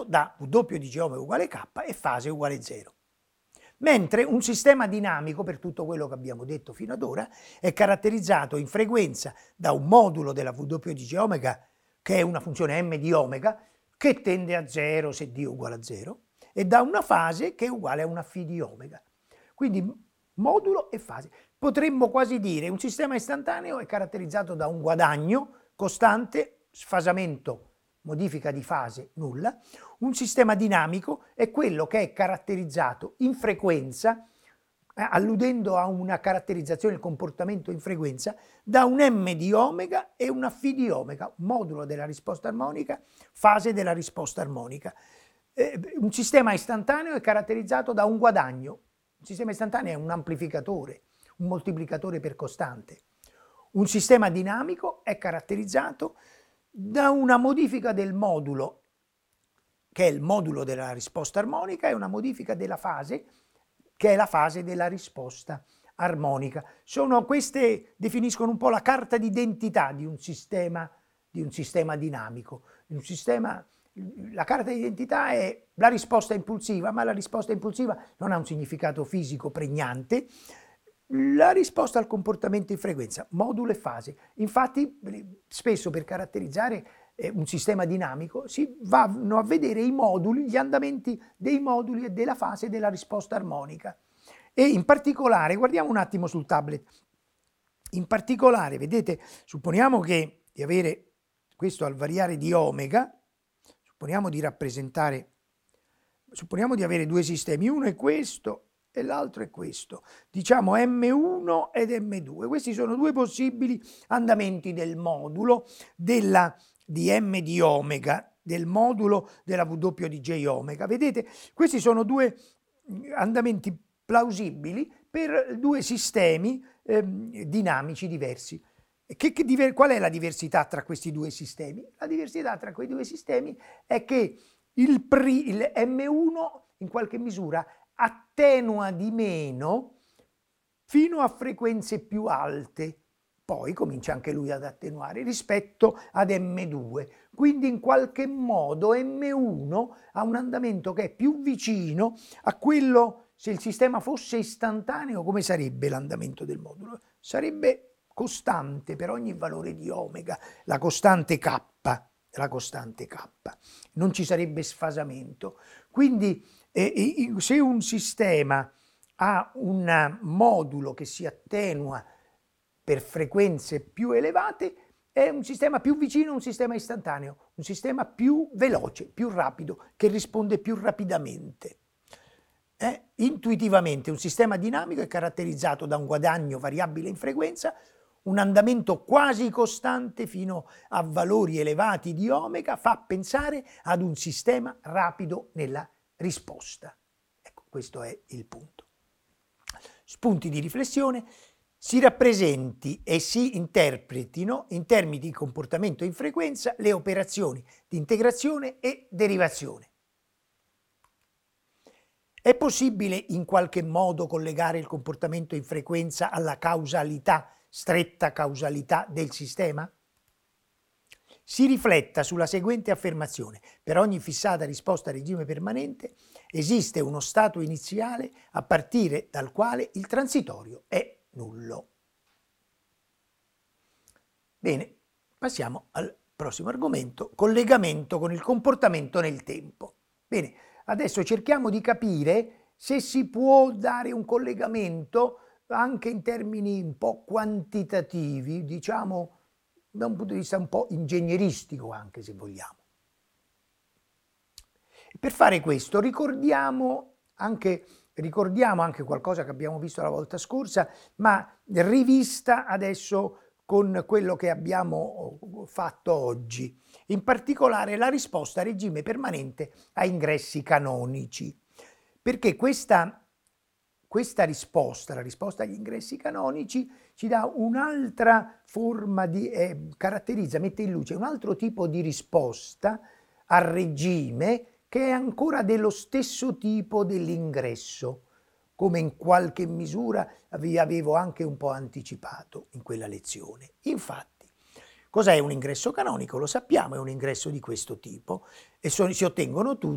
da W di G omega uguale K e fase uguale 0. Mentre un sistema dinamico, per tutto quello che abbiamo detto fino ad ora, è caratterizzato in frequenza da un modulo della W di G omega, che è una funzione m di omega, che tende a 0 se D uguale a 0, e da una fase che è uguale a una φ di omega. Quindi modulo e fase. Potremmo quasi dire un sistema istantaneo è caratterizzato da un guadagno costante, sfasamento, modifica di fase nulla. Un sistema dinamico è quello che è caratterizzato in frequenza, alludendo a una caratterizzazione del comportamento in frequenza, da un m di omega e una φ di omega, modulo della risposta armonica, fase della risposta armonica. Un sistema istantaneo è caratterizzato da un guadagno. Un sistema istantaneo è un amplificatore, un moltiplicatore per costante. Un sistema dinamico è caratterizzato da una modifica del modulo, che è il modulo della risposta armonica, e una modifica della fase, che è la fase della risposta armonica. Queste definiscono un po' la carta d'identità di un sistema dinamico. La carta d'identità è la risposta impulsiva, ma la risposta impulsiva non ha un significato fisico pregnante. La risposta al comportamento in frequenza, modulo e fase. Infatti, spesso per caratterizzare un sistema dinamico si vanno a vedere i moduli, gli andamenti dei moduli e della fase della risposta armonica. E in particolare, guardiamo un attimo sul tablet, in particolare, vedete, supponiamo di avere questo al variare di omega, supponiamo di avere due sistemi, uno è questo e l'altro è questo, diciamo M1 ed M2. Questi sono due possibili andamenti del modulo di M di omega, del modulo della W di J omega. Vedete, questi sono due andamenti plausibili per due sistemi dinamici diversi. Qual è la diversità tra questi due sistemi? La diversità tra quei due sistemi è che il M1 in qualche misura attenua di meno fino a frequenze più alte, poi comincia anche lui ad attenuare rispetto ad M2. Quindi in qualche modo M1 ha un andamento che è più vicino a quello, se il sistema fosse istantaneo, come sarebbe l'andamento del modulo? Sarebbe costante per ogni valore di omega, la costante K. Non ci sarebbe sfasamento. Quindi se un sistema ha un modulo che si attenua per frequenze più elevate, è un sistema più vicino a un sistema istantaneo, un sistema più veloce, più rapido, che risponde più rapidamente. Intuitivamente un sistema dinamico è caratterizzato da un guadagno variabile in frequenza, un andamento quasi costante fino a valori elevati di omega, fa pensare ad un sistema rapido nella risposta. Ecco, questo è il punto. Spunti di riflessione: si rappresenti e si interpretino in termini di comportamento in frequenza le operazioni di integrazione e derivazione. È possibile in qualche modo collegare il comportamento in frequenza alla causalità, stretta causalità del sistema? Si rifletta sulla seguente affermazione: per ogni fissata risposta a regime permanente esiste uno stato iniziale a partire dal quale il transitorio è nullo. Bene, passiamo al prossimo argomento: collegamento con il comportamento nel tempo. Bene, adesso cerchiamo di capire se si può dare un collegamento anche in termini un po' quantitativi, diciamo da un punto di vista un po' ingegneristico anche, se vogliamo. Per fare questo ricordiamo anche qualcosa che abbiamo visto la volta scorsa, ma rivista adesso con quello che abbiamo fatto oggi, in particolare la risposta a regime permanente a ingressi canonici, perché questa risposta, la risposta agli ingressi canonici, ci dà un'altra forma mette in luce un altro tipo di risposta al regime che è ancora dello stesso tipo dell'ingresso, come in qualche misura vi avevo anche un po' anticipato in quella lezione. Infatti, cos'è un ingresso canonico? Lo sappiamo, è un ingresso di questo tipo e si ottengono